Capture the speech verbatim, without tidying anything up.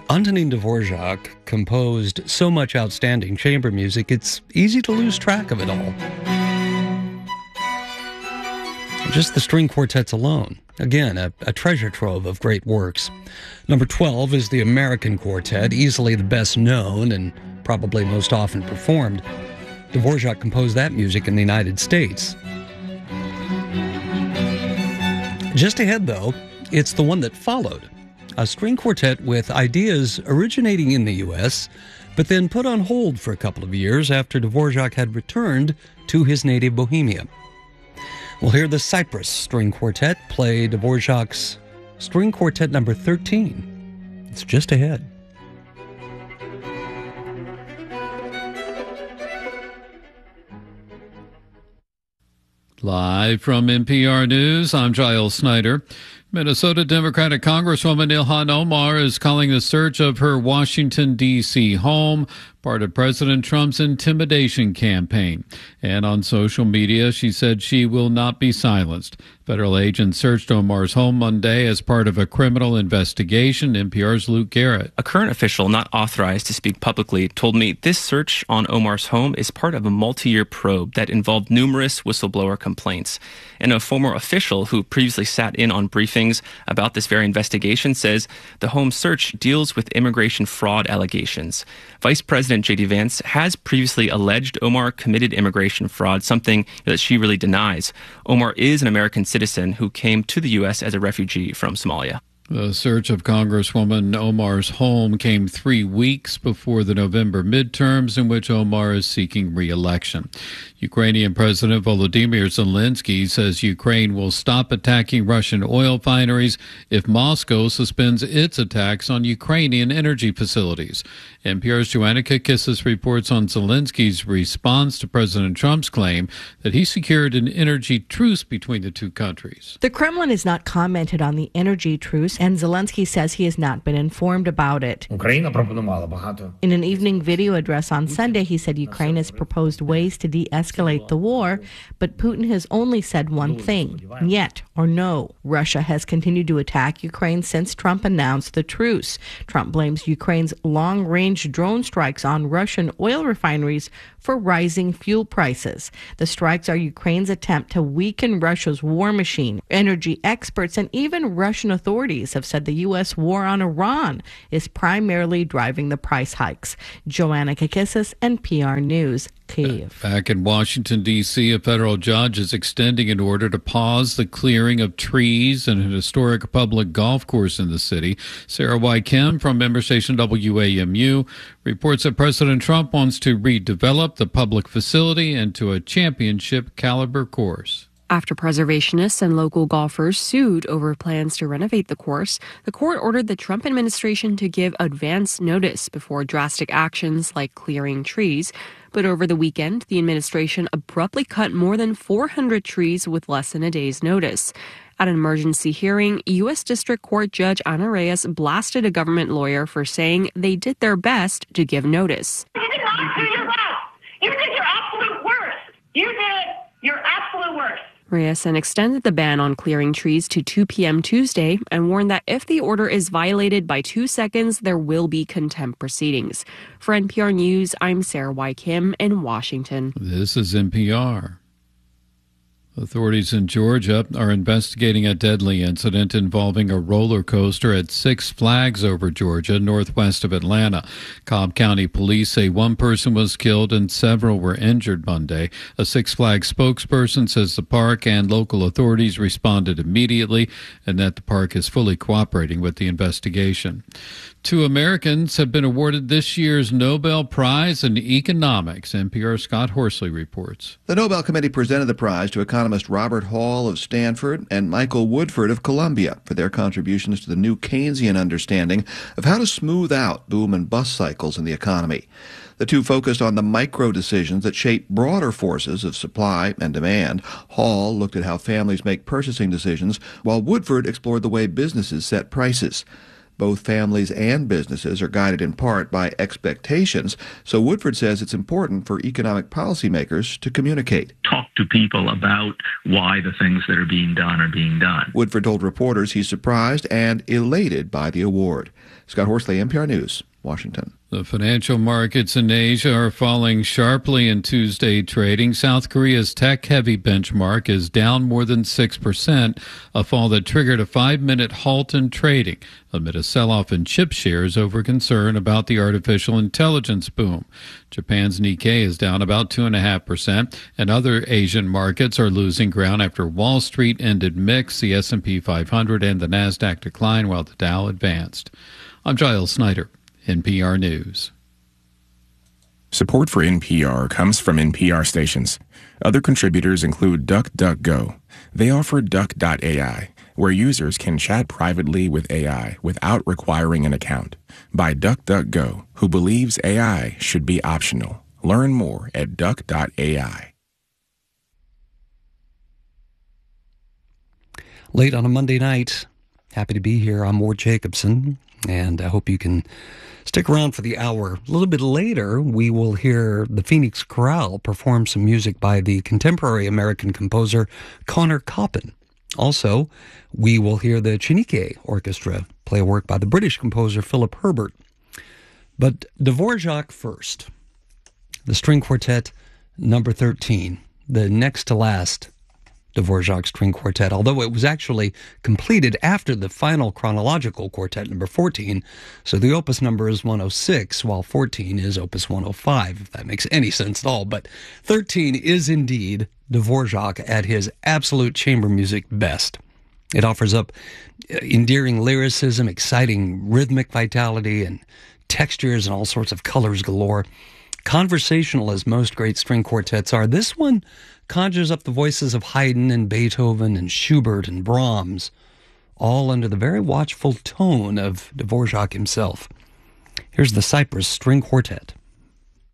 Antonin Dvorak composed so much outstanding chamber music, it's easy to lose track of it all. Just the string quartets alone. Again, a, a treasure trove of great works. Number twelve is the American Quartet, easily the best known and probably most often performed. Dvorak composed that music in the United States. Just ahead, though, it's the one that followed. A string quartet with ideas originating in the U S, but then put on hold for a couple of years after Dvorak had returned to his native Bohemia. We'll hear the Cyprus String Quartet play Dvorak's String Quartet number thirteen. It's just ahead. Live from N P R News, I'm Giles Snyder. Minnesota Democratic Congresswoman Ilhan Omar is calling the search of her Washington, D C home part of President Trump's intimidation campaign. And on social media, she said she will not be silenced. Federal agents searched Omar's home Monday as part of a criminal investigation. N P R's Luke Garrett. A current official not authorized to speak publicly told me this search on Omar's home is part of a multi-year probe that involved numerous whistleblower complaints. And a former official who previously sat in on briefings about this very investigation says the home search deals with immigration fraud allegations. Vice President J D Vance has previously alleged Omar committed immigration fraud, something that she really denies. Omar is an American citizen who came to the U S as a refugee from Somalia. The search of Congresswoman Omar's home came three weeks before the November midterms in which Omar is seeking re-election. Ukrainian President Volodymyr Zelensky says Ukraine will stop attacking Russian oil refineries if Moscow suspends its attacks on Ukrainian energy facilities. N P R's Joanna Kakissis reports on Zelensky's response to President Trump's claim that he secured an energy truce between the two countries. The Kremlin has not commented on the energy truce, and Zelensky says he has not been informed about it. In an evening video address on Sunday, he said Ukraine has proposed ways to de-escalate the war, but Putin has only said one thing, yet or no. Russia has continued to attack Ukraine since Trump announced the truce. Trump blames Ukraine's long-range drone strikes on Russian oil refineries for rising fuel prices. The strikes are Ukraine's attempt to weaken Russia's war machine. Energy experts and even Russian authorities have said the U S war on Iran is primarily driving the price hikes. Joanna Kakissis, N P R News, Kyiv. Back in Washington, D C, a federal judge is extending an order to pause the clearing of trees in an historic public golf course in the city. Sarah Y. Kim from member station W A M U reports that President Trump wants to redevelop the public facility into a championship caliber course. After preservationists and local golfers sued over plans to renovate the course, the court ordered the Trump administration to give advance notice before drastic actions like clearing trees. But over the weekend, the administration abruptly cut more than four hundred trees with less than a day's notice. At an emergency hearing, U S District Court Judge Ana Reyes blasted a government lawyer for saying they did their best to give notice. You did not do your best. You did your absolute worst. You did your absolute worst. Reyes then extended the ban on clearing trees to two p.m. Tuesday and warned that if the order is violated by two seconds, there will be contempt proceedings. For N P R News, I'm Sarah Y. Kim in Washington. This is N P R. Authorities in Georgia are investigating a deadly incident involving a roller coaster at Six Flags over Georgia, northwest of Atlanta. Cobb County police say one person was killed and several were injured Monday. A Six Flags spokesperson says the park and local authorities responded immediately and that the park is fully cooperating with the investigation. Two Americans have been awarded this year's Nobel Prize in Economics. N P R's Scott Horsley reports. The Nobel Committee presented the prize to economist Robert Hall of Stanford and Michael Woodford of Columbia for their contributions to the new Keynesian understanding of how to smooth out boom and bust cycles in the economy. The two focused on the micro decisions that shape broader forces of supply and demand. Hall looked at how families make purchasing decisions, while Woodford explored the way businesses set prices. Both families and businesses are guided in part by expectations, so Woodford says it's important for economic policymakers to communicate. Talk to people about why the things that are being done are being done. Woodford told reporters he's surprised and elated by the award. Scott Horsley, N P R News, Washington. The financial markets in Asia are falling sharply in Tuesday trading. South Korea's tech-heavy benchmark is down more than six percent, a fall that triggered a five-minute halt in trading amid a sell-off in chip shares over concern about the artificial intelligence boom. Japan's Nikkei is down about two point five percent, and other Asian markets are losing ground after Wall Street ended mixed. The S and P five hundred and the NASDAQ declined while the Dow advanced. I'm Giles Snyder, N P R News. Support for N P R comes from N P R stations. Other contributors include DuckDuckGo. They offer Duck dot A I, where users can chat privately with A I without requiring an account. By DuckDuckGo, who believes A I should be optional. Learn more at Duck dot A I. Late on a Monday night, happy to be here. I'm Ward Jacobson, and I hope you can stick around for the hour. A little bit later, we will hear the Phoenix Chorale perform some music by the contemporary American composer Connor Coppin. Also, we will hear the Chiniquet Orchestra play a work by the British composer Philip Herbert. But Dvorak first. The String Quartet number thirteen, the next to last Dvorak String Quartet, although it was actually completed after the final chronological quartet number fourteen, so the opus number is one oh six, while fourteen is opus one oh five, if that makes any sense at all. But thirteen is indeed Dvorak at his absolute chamber music best. It offers up endearing lyricism, exciting rhythmic vitality, and textures and all sorts of colors galore. Conversational as most great string quartets are, this one conjures up the voices of Haydn and Beethoven and Schubert and Brahms, all under the very watchful tone of Dvorak himself. Here's the Cyprus String Quartet.